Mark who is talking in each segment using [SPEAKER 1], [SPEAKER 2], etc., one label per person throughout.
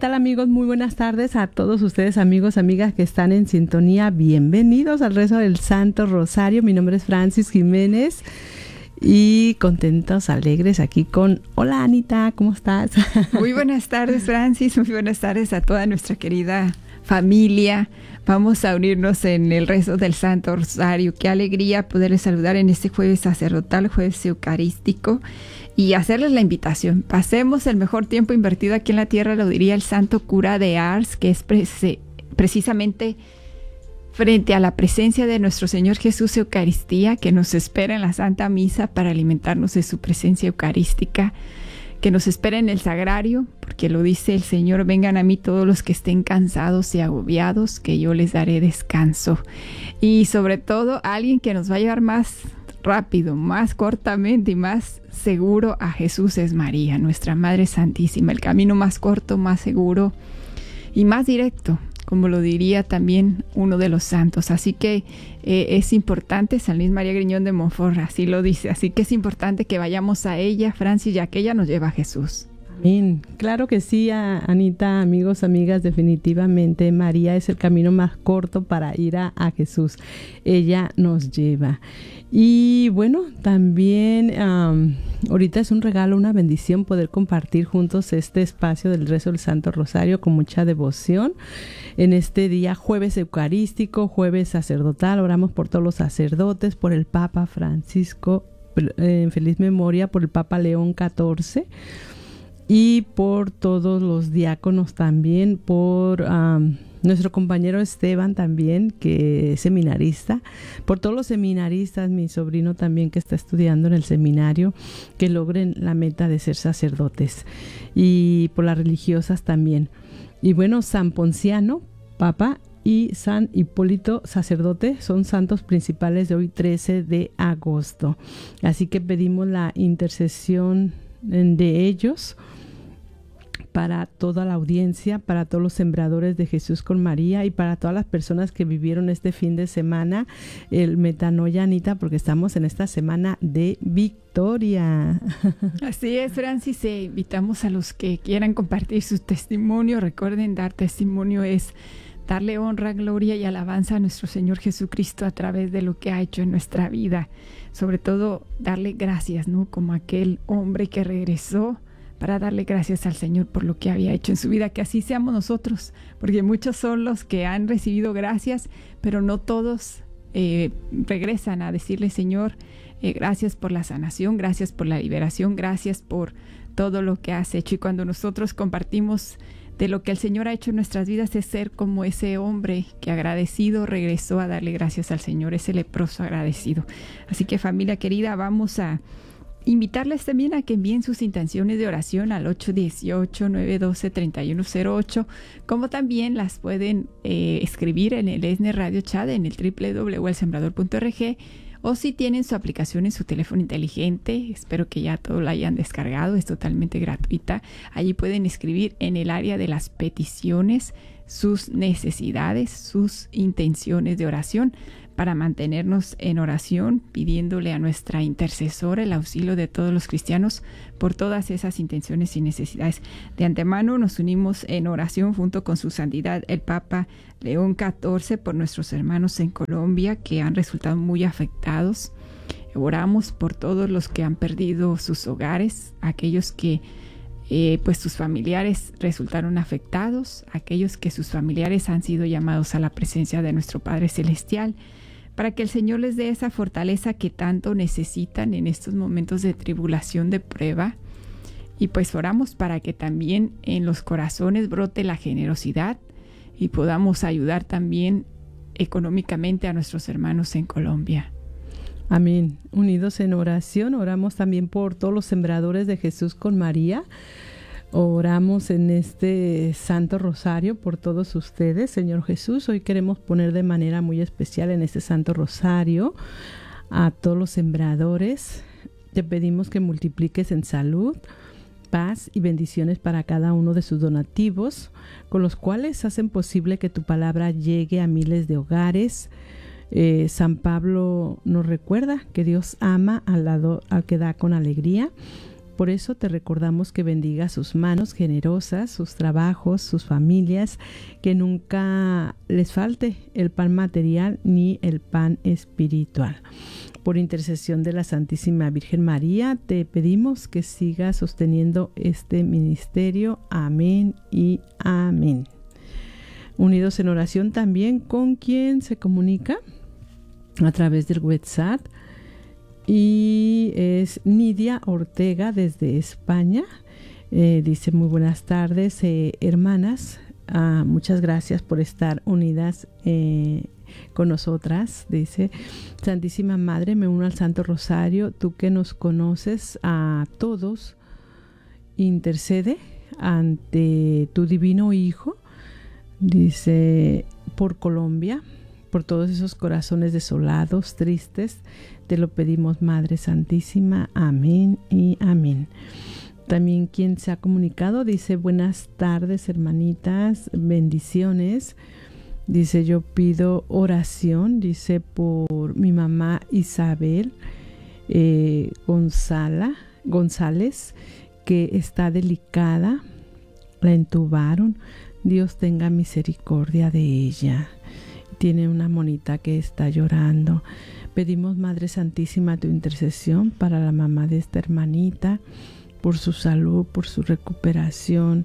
[SPEAKER 1] tal, amigos? Muy buenas tardes a todos ustedes, amigos, amigas que están en sintonía. Bienvenidos al rezo del Santo Rosario. Mi nombre es Francis Jiménez y contentos, alegres aquí con... Hola, Anita, ¿cómo estás?
[SPEAKER 2] Muy buenas tardes, Francis. Muy buenas tardes a toda nuestra querida familia. Vamos a unirnos en el rezo del Santo Rosario. Qué alegría poderles saludar en este jueves sacerdotal, jueves eucarístico, y hacerles la invitación. Pasemos el mejor tiempo invertido aquí en la tierra, lo diría el santo cura de Ars, que es precisamente frente a la presencia de nuestro Señor Jesús Eucaristía, que nos espera en la Santa Misa para alimentarnos de su presencia eucarística, que nos espera en el sagrario, porque lo dice el Señor: vengan a mí todos los que estén cansados y agobiados, que yo les daré descanso. Y sobre todo, alguien que nos va a llevar más rápido, más cortamente y más seguro a Jesús es María, nuestra Madre Santísima. El camino más corto, más seguro y más directo, como lo diría también uno de los santos. Así que es importante, San Luis María Griñón de Montfort así lo dice, así que es importante que vayamos a ella, Francis, ya que ella nos lleva a Jesús.
[SPEAKER 1] Amén. Claro que sí, Anita, amigos, amigas, definitivamente María es el camino más corto para ir a Jesús. Ella nos lleva. Y bueno, también ahorita es un regalo, una bendición poder compartir juntos este espacio del rezo del Santo Rosario con mucha devoción. En este día, jueves eucarístico, jueves sacerdotal, oramos por todos los sacerdotes, por el Papa Francisco, en feliz memoria, por el Papa León XIV, y por todos los diáconos también, por nuestro compañero Esteban también, que es seminarista, por todos los seminaristas, mi sobrino también que está estudiando en el seminario, que logren la meta de ser sacerdotes, y por las religiosas también. Y bueno, San Ponciano, Papa, y San Hipólito, sacerdote, son santos principales de hoy, 13 de agosto. Así que pedimos la intercesión de ellos para toda la audiencia, para todos los sembradores de Jesús con María y para todas las personas que vivieron este fin de semana el Metanoia, Anita, porque estamos en esta semana de victoria.
[SPEAKER 2] Así es, Francis, invitamos a los que quieran compartir su testimonio. Recuerden, dar testimonio es darle honra, gloria y alabanza a nuestro Señor Jesucristo a través de lo que ha hecho en nuestra vida. Sobre todo, darle gracias, ¿no? Como aquel hombre que regresó para darle gracias al Señor por lo que había hecho en su vida, que así seamos nosotros, porque muchos son los que han recibido gracias, pero no todos regresan a decirle: Señor, gracias por la sanación, gracias por la liberación, gracias por todo lo que has hecho. Y cuando nosotros compartimos de lo que el Señor ha hecho en nuestras vidas, es ser como ese hombre que agradecido regresó a darle gracias al Señor, ese leproso agradecido. Así que, familia querida, vamos a invitarles también a que envíen sus intenciones de oración al 818-912-3108, como también las pueden escribir en el ESNE Radio Chat, en el www.elsembrador.org, o si tienen su aplicación en su teléfono inteligente, espero que ya todo la hayan descargado, es totalmente gratuita. Allí pueden escribir en el área de las peticiones sus necesidades, sus intenciones de oración, para mantenernos en oración, pidiéndole a nuestra intercesora el auxilio de todos los cristianos por todas esas intenciones y necesidades. De antemano nos unimos en oración junto con su santidad el Papa León XIV por nuestros hermanos en Colombia que han resultado muy afectados. Oramos por todos los que han perdido sus hogares, aquellos que pues sus familiares resultaron afectados, aquellos que sus familiares han sido llamados a la presencia de nuestro Padre Celestial, para que el Señor les dé esa fortaleza que tanto necesitan en estos momentos de tribulación, de prueba. Y pues oramos para que también en los corazones brote la generosidad y podamos ayudar también económicamente a nuestros hermanos en Colombia.
[SPEAKER 1] Amén. Unidos en oración, oramos también por todos los sembradores de Jesús con María. Oramos en este Santo Rosario por todos ustedes, Señor Jesús. Hoy queremos poner de manera muy especial en este Santo Rosario a todos los sembradores. Te pedimos que multipliques en salud, paz y bendiciones para cada uno de sus donativos, con los cuales hacen posible que tu palabra llegue a miles de hogares. San Pablo nos recuerda que Dios ama al que da con alegría. Por eso te recordamos que bendiga sus manos generosas, sus trabajos, sus familias, que nunca les falte el pan material ni el pan espiritual. Por intercesión de la Santísima Virgen María, te pedimos que sigas sosteniendo este ministerio. Amén y amén. Unidos en oración también con quien se comunica a través del WhatsApp, y es Nidia Ortega desde España. Dice: muy buenas tardes, hermanas. Muchas gracias por estar unidas con nosotras. Dice: Santísima Madre, me uno al Santo Rosario, tú que nos conoces a todos, intercede ante tu divino Hijo. Dice: por Colombia, por todos esos corazones desolados, tristes, te lo pedimos, Madre Santísima. Amén y amén. También quien se ha comunicado dice: buenas tardes, hermanitas, bendiciones. Dice: yo pido oración, dice, por mi mamá Isabel González, que está delicada, la entubaron. Dios tenga misericordia de ella. Tiene una monita que está llorando. Pedimos, Madre Santísima, tu intercesión para la mamá de esta hermanita, por su salud, por su recuperación.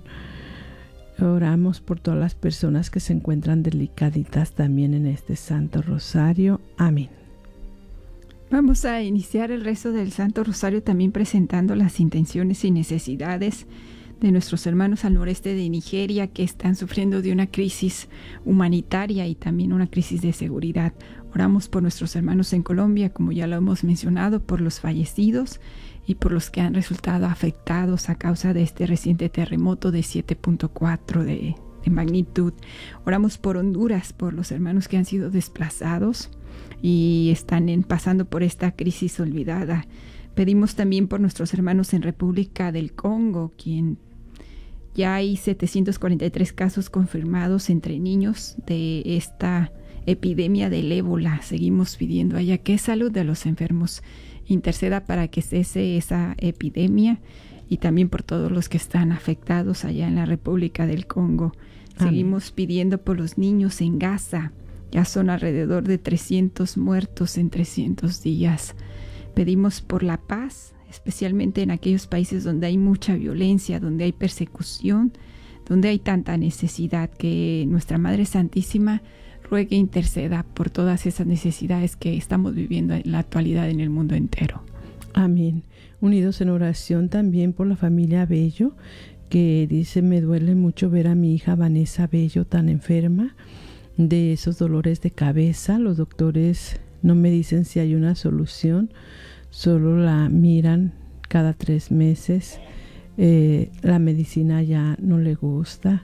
[SPEAKER 1] Oramos por todas las personas que se encuentran delicaditas también en este Santo Rosario. Amén.
[SPEAKER 2] Vamos a iniciar el rezo del Santo Rosario también presentando las intenciones y necesidades de nuestros hermanos al noreste de Nigeria, que están sufriendo de una crisis humanitaria y también una crisis de seguridad. Oramos por nuestros hermanos en Colombia, como ya lo hemos mencionado, por los fallecidos y por los que han resultado afectados a causa de este reciente terremoto de 7.4 de magnitud. Oramos por Honduras, por los hermanos que han sido desplazados y están pasando por esta crisis olvidada. Pedimos también por nuestros hermanos en República del Congo, quien ya hay 743 casos confirmados entre niños de esta epidemia del ébola. Seguimos pidiendo a ella que salud de los enfermos interceda para que cese esa epidemia, y también por todos los que están afectados allá en la República del Congo. Amén. Seguimos pidiendo por los niños en Gaza. Ya son alrededor de 300 muertos en 300 días. Pedimos por la paz, especialmente en aquellos países donde hay mucha violencia, donde hay persecución, donde hay tanta necesidad, que nuestra Madre Santísima ruegue e interceda por todas esas necesidades que estamos viviendo en la actualidad en el mundo entero.
[SPEAKER 1] Amén. Unidos en oración también por la familia Bello, que dice: me duele mucho ver a mi hija Vanessa Bello tan enferma de esos dolores de cabeza. Los doctores no me dicen si hay una solución, solo la miran cada 3 meses. La medicina ya no le gusta,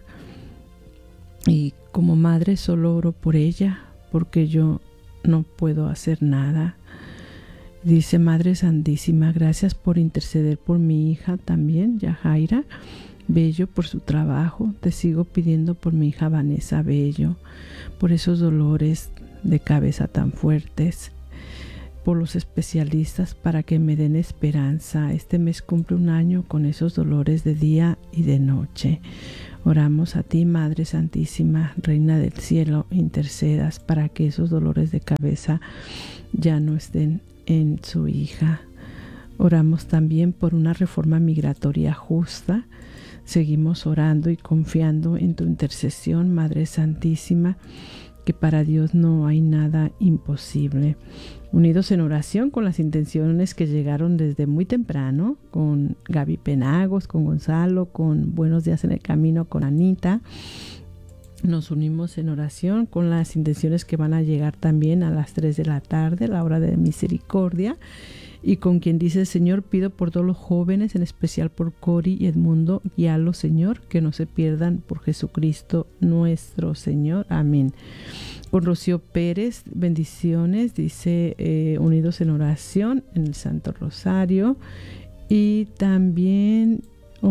[SPEAKER 1] y como madre solo oro por ella, porque yo no puedo hacer nada. Dice: Madre Santísima, gracias por interceder por mi hija también, Yajaira Bello, por su trabajo. Te sigo pidiendo por mi hija Vanessa Bello, por esos dolores de cabeza tan fuertes, por los especialistas para que me den esperanza. Este mes cumple 1 año con esos dolores de día y de noche. Oramos a ti, Madre Santísima, Reina del Cielo, intercedas para que esos dolores de cabeza ya no estén en su hija. Oramos también por una reforma migratoria justa. Seguimos orando y confiando en tu intercesión, Madre Santísima, que para Dios no hay nada imposible. Unidos en oración con las intenciones que llegaron desde muy temprano, con Gaby Penagos, con Gonzalo, con Buenos Días en el Camino, con Anita. Nos unimos en oración con las intenciones que van a llegar también a las 3 de la tarde, la hora de misericordia. Y con quien dice: Señor, pido por todos los jóvenes, en especial por Cori y Edmundo, guíalos, Señor, que no se pierdan, por Jesucristo nuestro Señor. Amén. Con Rocío Pérez, bendiciones, dice: unidos en oración en el Santo Rosario. Y también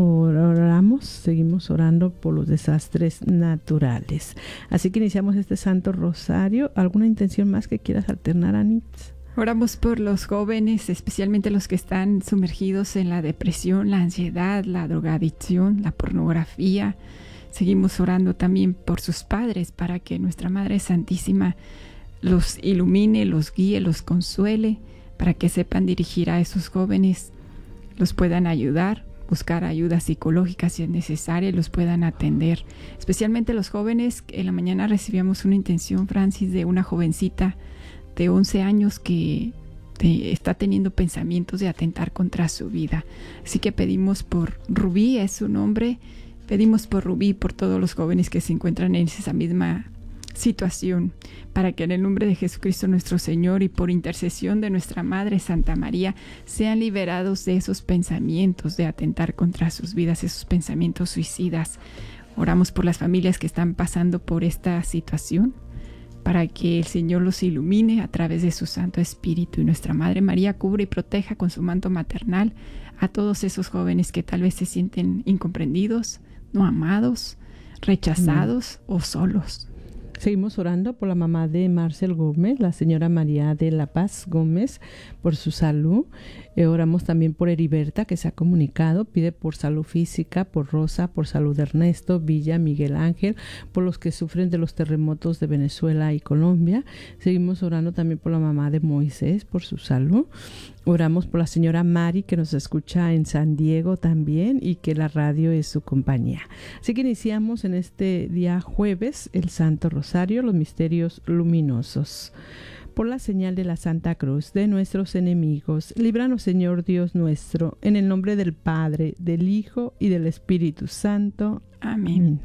[SPEAKER 1] seguimos orando por los desastres naturales. Así que iniciamos este Santo Rosario. ¿Alguna intención más que quieras alternar, Anitz?
[SPEAKER 2] Oramos por los jóvenes, especialmente los que están sumergidos en la depresión, la ansiedad, la drogadicción, la pornografía. Seguimos orando también por sus padres para que nuestra Madre Santísima los ilumine, los guíe, los consuele, para que sepan dirigir a esos jóvenes, los puedan ayudar, buscar ayuda psicológica si es necesaria y los puedan atender. Especialmente los jóvenes. En la mañana recibíamos una intención, Francis, de una jovencita de 11 años que está teniendo pensamientos de atentar contra su vida. Así que pedimos por Rubí, es su nombre, pedimos por Rubí, por todos los jóvenes que se encuentran en esa misma situación, para que en el nombre de Jesucristo nuestro Señor y por intercesión de nuestra Madre Santa María sean liberados de esos pensamientos de atentar contra sus vidas, esos pensamientos suicidas. Oramos por las familias que están pasando por esta situación, para que el Señor los ilumine a través de su Santo Espíritu, y nuestra Madre María cubra y proteja con su manto maternal a todos esos jóvenes que tal vez se sienten incomprendidos, no amados, rechazados o solos.
[SPEAKER 1] Seguimos orando por la mamá de Marcel Gómez, la señora María de la Paz Gómez, por su salud. Oramos también por Heriberta, que se ha comunicado, pide por salud física, por Rosa, por salud de Ernesto, Villa, Miguel Ángel, por los que sufren de los terremotos de Venezuela y Colombia. Seguimos orando también por la mamá de Moisés, por su salud. Oramos por la señora Mari, que nos escucha en San Diego también, y que la radio es su compañía. Así que iniciamos en este día jueves el Santo Rosario, los misterios luminosos. Por la señal de la Santa Cruz de nuestros enemigos, líbranos, Señor Dios nuestro, en el nombre del Padre, del Hijo y del Espíritu Santo.
[SPEAKER 2] Amén.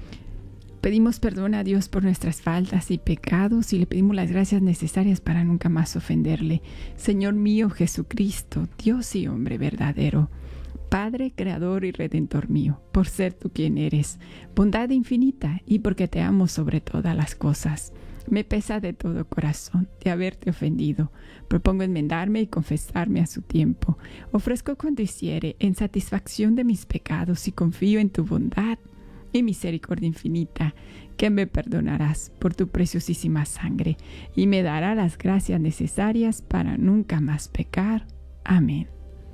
[SPEAKER 2] Pedimos perdón a Dios por nuestras faltas y pecados y le pedimos las gracias necesarias para nunca más ofenderle. Señor mío Jesucristo, Dios y hombre verdadero, Padre, Creador y Redentor mío, por ser tú quien eres, bondad infinita y porque te amo sobre todas las cosas. Me pesa de todo corazón de haberte ofendido. Propongo enmendarme y confesarme a su tiempo. Ofrezco cuanto hiciere en satisfacción de mis pecados y confío en tu bondad y misericordia infinita, que me perdonarás por tu preciosísima sangre y me dará las gracias necesarias para nunca más pecar. Amén.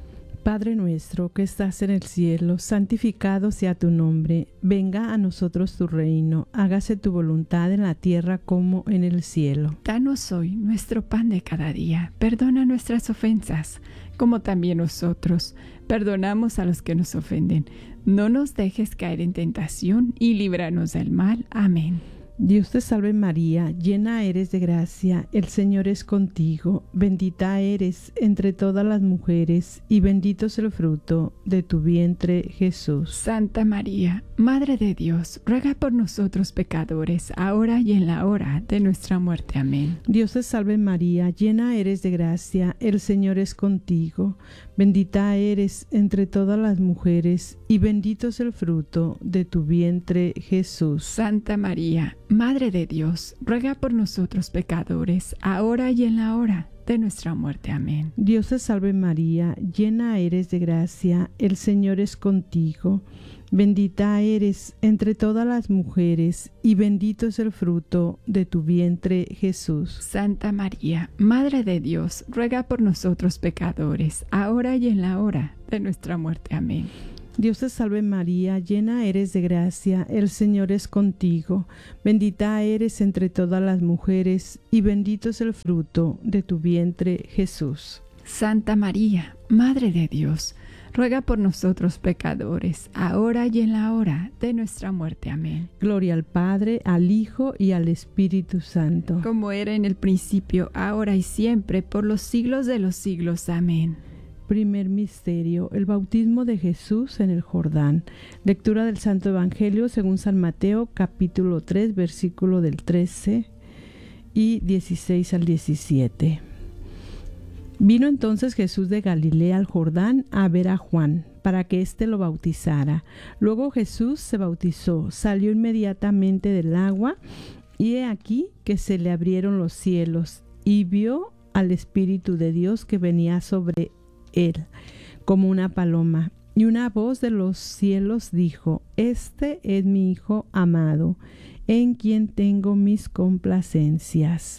[SPEAKER 1] Padre nuestro que estás en el cielo, santificado sea tu nombre. Venga a nosotros tu reino. Hágase tu voluntad en la tierra como en el cielo.
[SPEAKER 2] Danos hoy nuestro pan de cada día. Perdona nuestras ofensas, como también nosotros perdonamos a los que nos ofenden. No nos dejes caer en tentación y líbranos del mal. Amén.
[SPEAKER 1] Dios te salve María, llena eres de gracia, el Señor es contigo, bendita eres entre todas las mujeres y bendito es el fruto de tu vientre, Jesús.
[SPEAKER 2] Santa María, Madre de Dios, ruega por nosotros pecadores, ahora y en la hora de nuestra muerte. Amén.
[SPEAKER 1] Dios te salve María, llena eres de gracia, el Señor es contigo, bendita eres entre todas las mujeres y bendito es el fruto de tu vientre, Jesús.
[SPEAKER 2] Santa María, Madre de Dios, ruega por nosotros pecadores, ahora y en la hora de nuestra muerte. Amén.
[SPEAKER 1] Dios te salve María, llena eres de gracia, el Señor es contigo, bendita eres entre todas las mujeres y bendito es el fruto de tu vientre, Jesús.
[SPEAKER 2] Santa María, Madre de Dios, ruega por nosotros pecadores, ahora y en la hora de nuestra muerte. Amén.
[SPEAKER 1] Dios te salve María, llena eres de gracia, el Señor es contigo, bendita eres entre todas las mujeres y bendito es el fruto de tu vientre, Jesús.
[SPEAKER 2] Santa María, Madre de Dios, ruega por nosotros pecadores, ahora y en la hora de nuestra muerte. Amén.
[SPEAKER 1] Gloria al Padre, al Hijo y al Espíritu Santo.
[SPEAKER 2] Como era en el principio, ahora y siempre, por los siglos de los siglos. Amén.
[SPEAKER 1] Primer misterio, el bautismo de Jesús en el Jordán. Lectura del Santo Evangelio según San Mateo, capítulo 3, versículo del 13 y 16 al 17. Vino entonces Jesús de Galilea al Jordán a ver a Juan, para que éste lo bautizara. Luego Jesús se bautizó, salió inmediatamente del agua, y he aquí que se le abrieron los cielos, y vio al Espíritu de Dios que venía sobre él como una paloma, y una voz de los cielos dijo: Este es mi Hijo amado, en quien tengo mis complacencias.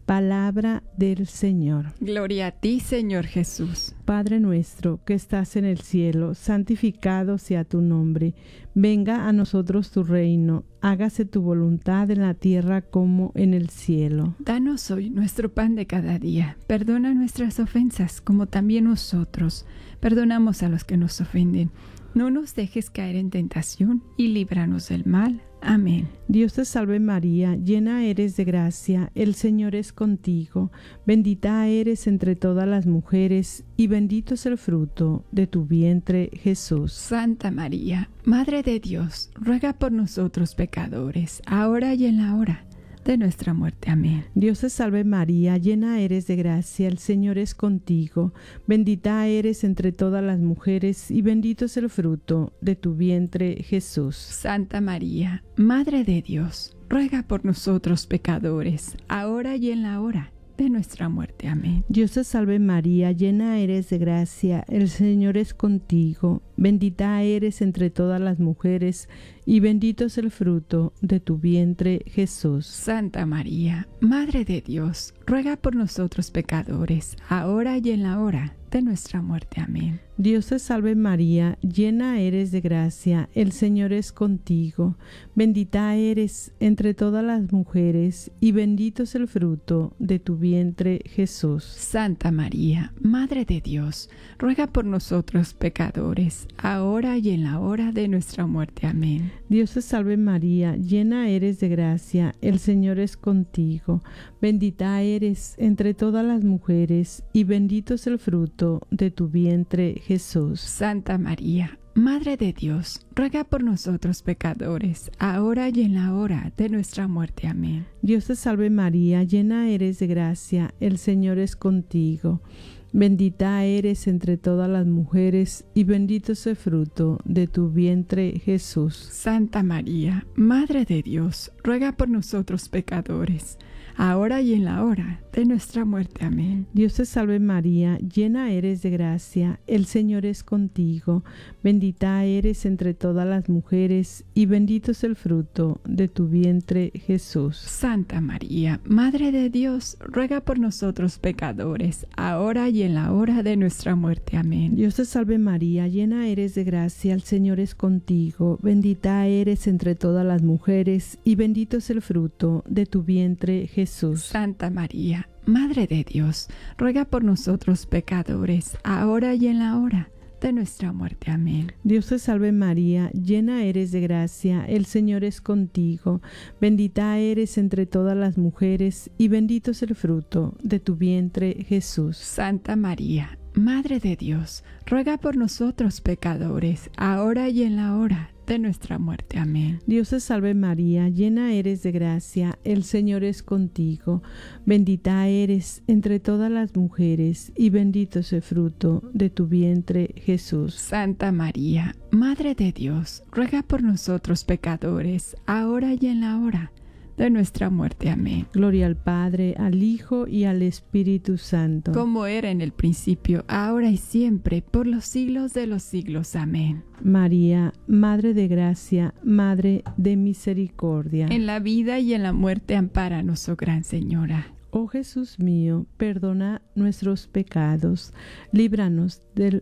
[SPEAKER 1] Palabra del Señor.
[SPEAKER 2] Gloria a ti, Señor Jesús.
[SPEAKER 1] Padre nuestro que estás en el cielo, santificado sea tu nombre. Venga a nosotros tu reino. Hágase tu voluntad en la tierra como en el cielo.
[SPEAKER 2] Danos hoy nuestro pan de cada día. Perdona nuestras ofensas, como también nosotros perdonamos a los que nos ofenden. No nos dejes caer en tentación y líbranos del mal. Amén.
[SPEAKER 1] Dios te salve María, llena eres de gracia, el Señor es contigo. Bendita eres entre todas las mujeres, y bendito es el fruto de tu vientre, Jesús.
[SPEAKER 2] Santa María, Madre de Dios, ruega por nosotros pecadores, ahora y en la hora de nuestra muerte. Amén.
[SPEAKER 1] Dios te salve María, llena eres de gracia, el Señor es contigo. Bendita eres entre todas las mujeres, y bendito es el fruto de tu vientre, Jesús.
[SPEAKER 2] Santa María, Madre de Dios, ruega por nosotros pecadores, ahora y en la hora de nuestra muerte. Amén.
[SPEAKER 1] Dios te salve María, llena eres de gracia, el Señor es contigo. Bendita eres entre todas las mujeres, y bendito es el fruto de tu vientre, Jesús.
[SPEAKER 2] Santa María, Madre de Dios, ruega por nosotros pecadores, ahora y en la hora de nuestra muerte. Amén.
[SPEAKER 1] Dios te salve María, llena eres de gracia, el Señor es contigo. Bendita eres entre todas las mujeres, y bendito es el fruto de tu vientre, Jesús.
[SPEAKER 2] Santa María, Madre de Dios, ruega por nosotros pecadores, ahora y en la hora de nuestra muerte. Amén.
[SPEAKER 1] Dios te salve María, llena eres de gracia, el Señor es contigo. Bendita eres entre todas las mujeres, y bendito es el fruto de tu vientre, Jesús.
[SPEAKER 2] Santa María, Madre de Dios, ruega por nosotros pecadores, ahora y en la hora de nuestra muerte. Amén.
[SPEAKER 1] Dios te salve María, llena eres de gracia, el Señor es contigo. Bendita eres entre todas las mujeres, y bendito es el fruto de tu vientre, Jesús.
[SPEAKER 2] Santa María, Madre de Dios, ruega por nosotros pecadores, ahora y en la hora de nuestra muerte. Amén.
[SPEAKER 1] Dios te salve María, llena eres de gracia, el Señor es contigo. Bendita eres entre todas las mujeres, y bendito es el fruto de tu vientre, Jesús.
[SPEAKER 2] Santa María, Madre de Dios, ruega por nosotros pecadores, ahora y en la hora de nuestra muerte. Amén.
[SPEAKER 1] Dios te salve María, llena eres de gracia, el Señor es contigo. Bendita eres entre todas las mujeres, y bendito es el fruto de tu vientre, Jesús.
[SPEAKER 2] Santa María, Madre de Dios, ruega por nosotros pecadores, ahora y en la hora de nuestra muerte. Amén.
[SPEAKER 1] Dios te salve María, llena eres de gracia, el Señor es contigo. Bendita eres entre todas las mujeres, y bendito es el fruto de tu vientre, Jesús.
[SPEAKER 2] Santa María, Madre de Dios, ruega por nosotros pecadores, ahora y en la hora de nuestra muerte. Amén.
[SPEAKER 1] Dios te salve María, llena eres de gracia, el Señor es contigo. Bendita eres entre todas las mujeres, y bendito es el fruto de tu vientre, Jesús.
[SPEAKER 2] Santa María, Madre de Dios, ruega por nosotros pecadores, ahora y en la hora de nuestra muerte. Amén.
[SPEAKER 1] Gloria al Padre, al Hijo y al Espíritu Santo.
[SPEAKER 2] Como era en el principio, ahora y siempre, por los siglos de los siglos. Amén.
[SPEAKER 1] María, Madre de gracia, Madre de misericordia.
[SPEAKER 2] En la vida y en la muerte, ampáranos, oh Gran Señora.
[SPEAKER 1] Oh Jesús mío, perdona nuestros pecados, líbranos del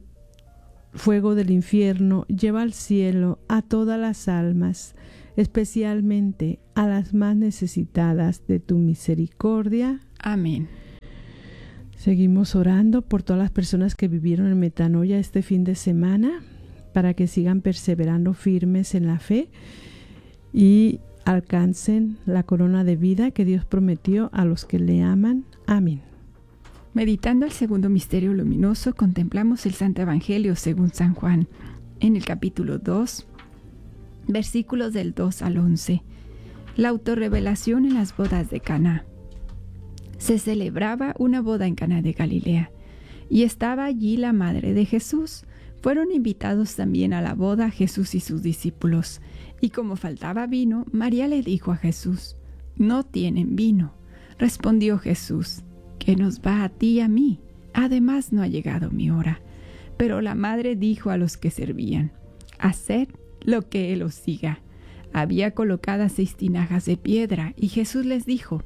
[SPEAKER 1] fuego del infierno, lleva al cielo a todas las almas, especialmente a las más necesitadas de tu misericordia.
[SPEAKER 2] Amén.
[SPEAKER 1] Seguimos orando por todas las personas que vivieron en metanoia este fin de semana, para que sigan perseverando firmes en la fe y alcancen la corona de vida que Dios prometió a los que le aman. Amén.
[SPEAKER 2] Meditando el segundo misterio luminoso, contemplamos el Santo Evangelio según San Juan, en el capítulo 2, versículos del 2 al 11. La autorrevelación en las bodas de Caná. Se celebraba una boda en Caná de Galilea, y estaba allí la madre de Jesús. Fueron invitados también a la boda Jesús y sus discípulos. Y como faltaba vino, María le dijo a Jesús: «No tienen vino». Respondió Jesús: «¿Qué nos va a ti y a mí? Además no ha llegado mi hora». Pero la madre dijo a los que servían: «Haced lo que él os diga». Había colocadas 6 tinajas de piedra, y Jesús les dijo: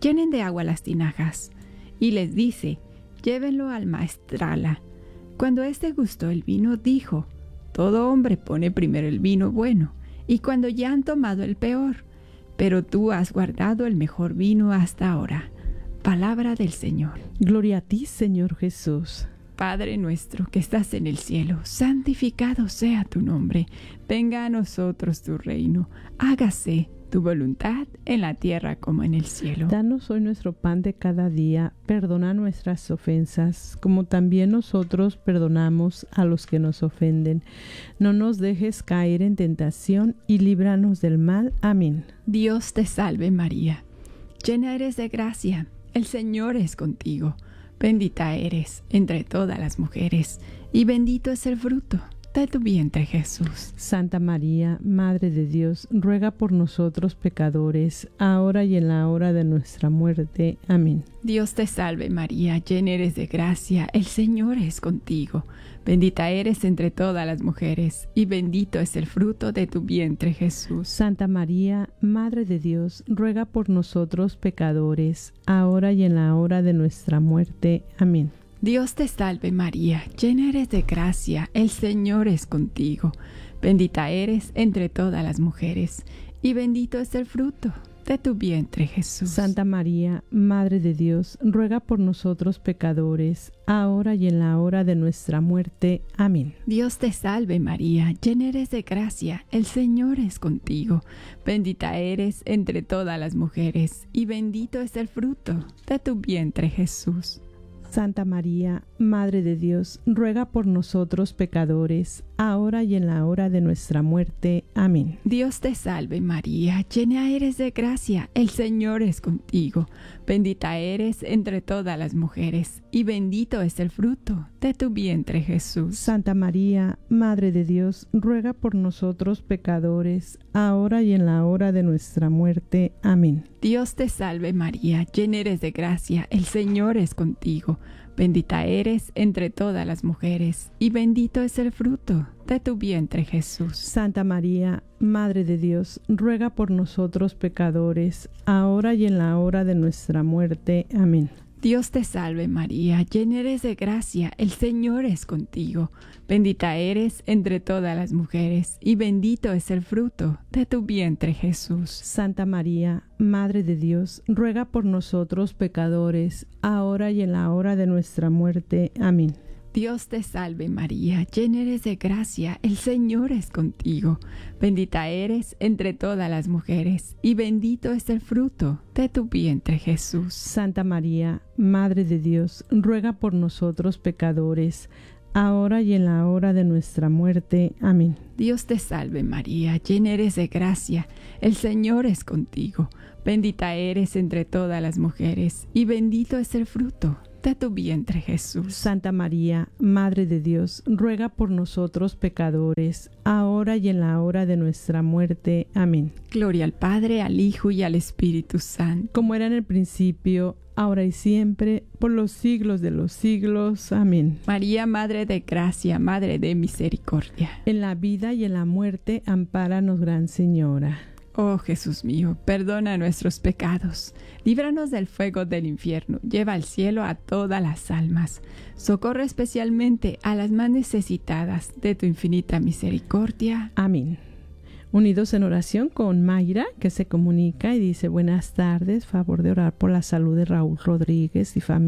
[SPEAKER 2] llenen de agua las tinajas. Y les dice, llévenlo al maestrala. Cuando éste gustó el vino, dijo, todo hombre pone primero el vino bueno, y cuando ya han tomado el peor, pero tú has guardado el mejor vino hasta ahora. Palabra del Señor.
[SPEAKER 1] Gloria a ti, Señor Jesús.
[SPEAKER 2] Padre nuestro que estás en el cielo, santificado sea tu nombre. Venga a nosotros tu reino. Hágase tu voluntad en la tierra como en el cielo.
[SPEAKER 1] Danos hoy nuestro pan de cada día. Perdona nuestras ofensas, como también nosotros perdonamos a los que nos ofenden. No nos dejes caer en tentación y líbranos del mal. Amén.
[SPEAKER 2] Dios te salve María, llena eres de gracia, el Señor es contigo. Bendita eres entre todas las mujeres, y bendito es el fruto de tu vientre, Jesús.
[SPEAKER 1] Santa María, Madre de Dios, ruega por nosotros pecadores, ahora y en la hora de nuestra muerte. Amén.
[SPEAKER 2] Dios te salve María, llena eres de gracia, el Señor es contigo. Bendita eres entre todas las mujeres, y bendito es el fruto de tu vientre, Jesús.
[SPEAKER 1] Santa María, Madre de Dios, ruega por nosotros pecadores, ahora y en la hora de nuestra muerte. Amén.
[SPEAKER 2] Dios te salve María, llena eres de gracia, el Señor es contigo. Bendita eres entre todas las mujeres, y bendito es el fruto de tu vientre, Jesús.
[SPEAKER 1] Santa María, Madre de Dios, ruega por nosotros pecadores, ahora y en la hora de nuestra muerte. Amén.
[SPEAKER 2] Dios te salve María, llena eres de gracia, el Señor es contigo. Bendita eres entre todas las mujeres, y bendito es el fruto de tu vientre, Jesús.
[SPEAKER 1] Santa María, Madre de Dios, ruega por nosotros pecadores, ahora y en la hora de nuestra muerte. Amén.
[SPEAKER 2] Dios te salve María, llena eres de gracia, el Señor es contigo. Bendita eres entre todas las mujeres, y bendito es el fruto de tu vientre, Jesús.
[SPEAKER 1] Santa María, Madre de Dios, ruega por nosotros pecadores, ahora y en la hora de nuestra muerte. Amén.
[SPEAKER 2] Dios te salve María, llena eres de gracia, el Señor es contigo. Bendita eres entre todas las mujeres, y bendito es el fruto de tu vientre, Jesús.
[SPEAKER 1] Santa María, Madre de Dios, ruega por nosotros pecadores, ahora y en la hora de nuestra muerte. Amén.
[SPEAKER 2] Dios te salve María, llena eres de gracia, el Señor es contigo. Bendita eres entre todas las mujeres, y bendito es el fruto de tu vientre, Jesús.
[SPEAKER 1] Santa María, Madre de Dios, ruega por nosotros pecadores, ahora y en la hora de nuestra muerte. Amén.
[SPEAKER 2] Dios te salve María, llena eres de gracia, el Señor es contigo. Bendita eres entre todas las mujeres, y bendito es el fruto de tu vientre, Jesús.
[SPEAKER 1] Santa María, Madre de Dios, ruega por nosotros pecadores, ahora y en la hora de nuestra muerte. Amén.
[SPEAKER 2] Dios te salve María, llena eres de gracia, el Señor es contigo. Bendita eres entre todas las mujeres, y bendito es el fruto de tu vientre, Jesús.
[SPEAKER 1] Santa María, Madre de Dios, ruega por nosotros pecadores, ahora y en la hora de nuestra muerte. Amén.
[SPEAKER 2] Gloria al Padre, al Hijo y al Espíritu Santo.
[SPEAKER 1] Como era en el principio, ahora y siempre, por los siglos de los siglos. Amén.
[SPEAKER 2] María, Madre de Gracia, Madre de Misericordia.
[SPEAKER 1] En la vida y en la muerte, ampáranos, Gran Señora.
[SPEAKER 2] Oh Jesús mío, perdona nuestros pecados, líbranos del fuego del infierno, lleva al cielo a todas las almas, socorre especialmente a las más necesitadas de tu infinita misericordia.
[SPEAKER 1] Amén. Unidos en oración con Mayra, que se comunica y dice: buenas tardes, favor de orar por la salud de Raúl Rodríguez y familia.